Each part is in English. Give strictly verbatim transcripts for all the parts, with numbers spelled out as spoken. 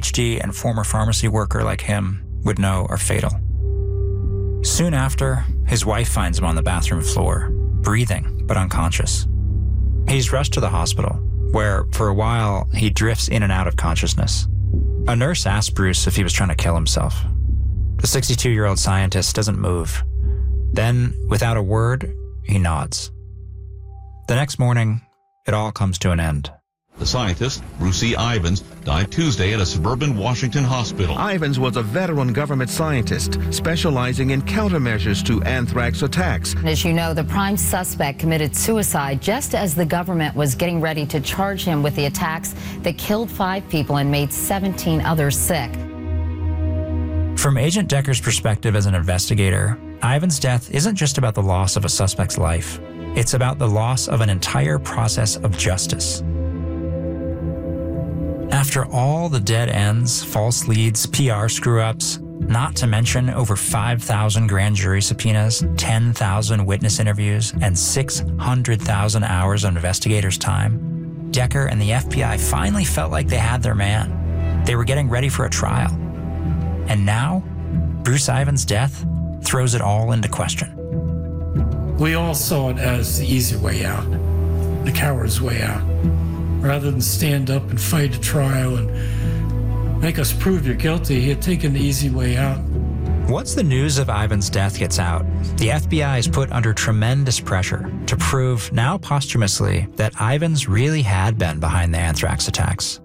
H D and former pharmacy worker like him would know are fatal. Soon after, his wife finds him on the bathroom floor, breathing but unconscious. He's rushed to the hospital, where for a while he drifts in and out of consciousness. A nurse asks Bruce if he was trying to kill himself. The sixty-two-year-old scientist doesn't move. Then, without a word, he nods. The next morning, it all comes to an end. The scientist, Bruce E. Ivins, died Tuesday at a suburban Washington hospital. Ivins was a veteran government scientist specializing in countermeasures to anthrax attacks. As you know, the prime suspect committed suicide just as the government was getting ready to charge him with the attacks that killed five people and made seventeen others sick. From Agent Decker's perspective as an investigator, Ivins' death isn't just about the loss of a suspect's life. It's about the loss of an entire process of justice. After all the dead ends, false leads, P R screw-ups, not to mention over five thousand grand jury subpoenas, ten thousand witness interviews, and six hundred thousand hours of investigators' time, Decker and the F B I finally felt like they had their man. They were getting ready for a trial. And now, Bruce Ivins' death throws it all into question. We all saw it as the easy way out, the coward's way out. Rather than stand up and fight a trial and make us prove you're guilty, he had taken the easy way out. Once the news of Ivins' death gets out, the F B I is put under tremendous pressure to prove, now posthumously, that Ivins really had been behind the anthrax attacks.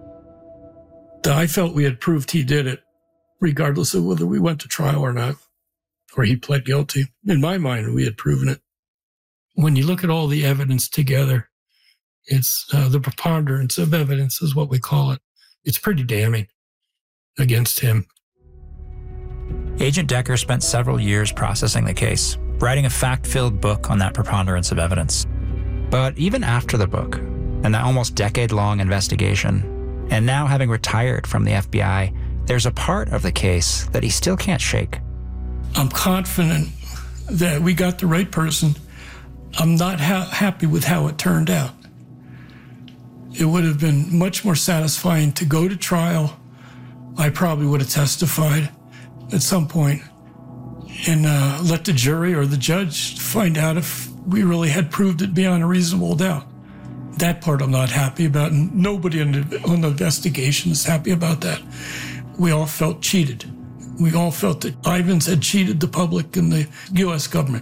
I felt we had proved he did it, regardless of whether we went to trial or not, or he pled guilty. In my mind, we had proven it. When you look at all the evidence together, it's uh, the preponderance of evidence is what we call it. It's pretty damning against him. Agent Decker spent several years processing the case, writing a fact-filled book on that preponderance of evidence. But even after the book, and that almost decade-long investigation, and now having retired from the F B I, there's a part of the case that he still can't shake. I'm confident that we got the right person. I'm not ha- happy with how it turned out. It would have been much more satisfying to go to trial. I probably would have testified at some point and uh, let the jury or the judge find out if we really had proved it beyond a reasonable doubt. That part I'm not happy about, and nobody on the, on the investigation is happy about that. We all felt cheated. We all felt that Ivins had cheated the public and the U S government.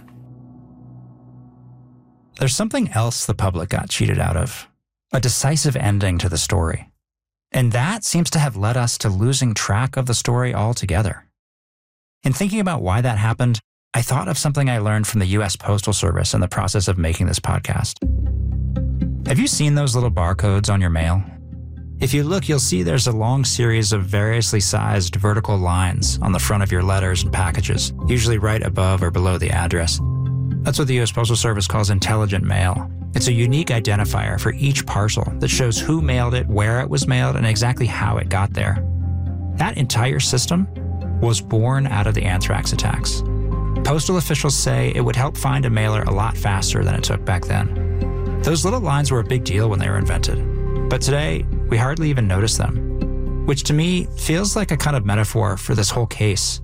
There's something else the public got cheated out of. A decisive ending to the story. And that seems to have led us to losing track of the story altogether. In thinking about why that happened, I thought of something I learned from the U S Postal Service in the process of making this podcast. Have you seen those little barcodes on your mail? If you look, you'll see there's a long series of variously sized vertical lines on the front of your letters and packages, usually right above or below the address. That's what the U S Postal Service calls intelligent mail. It's a unique identifier for each parcel that shows who mailed it, where it was mailed, and exactly how it got there. That entire system was born out of the anthrax attacks. Postal officials say it would help find a mailer a lot faster than it took back then. Those little lines were a big deal when they were invented, but today we hardly even notice them, which to me feels like a kind of metaphor for this whole case.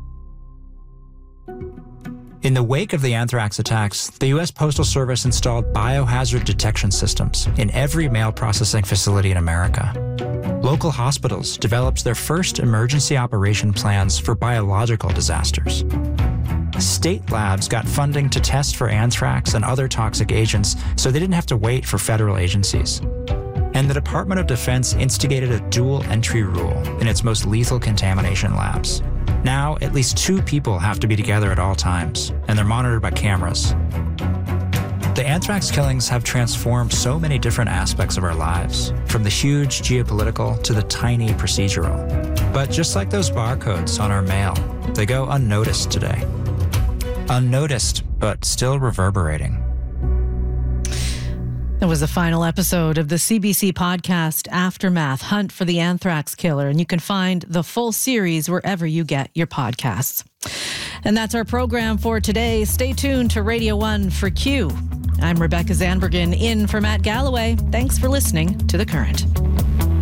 In the wake of the anthrax attacks, the U S Postal Service installed biohazard detection systems in every mail processing facility in America. Local hospitals developed their first emergency operation plans for biological disasters. State labs got funding to test for anthrax and other toxic agents so they didn't have to wait for federal agencies. And the Department of Defense instigated a dual entry rule in its most lethal contamination labs. Now, at least two people have to be together at all times, and they're monitored by cameras. The anthrax killings have transformed so many different aspects of our lives, from the huge geopolitical to the tiny procedural. But just like those barcodes on our mail, they go unnoticed today. Unnoticed, but still reverberating. That was the final episode of the C B C podcast Aftermath, Hunt for the Anthrax Killer, and you can find the full series wherever you get your podcasts. And that's our program for today. Stay tuned to Radio one for Q. I'm Rebecca Zandbergen in for Matt Galloway. Thanks for listening to The Current.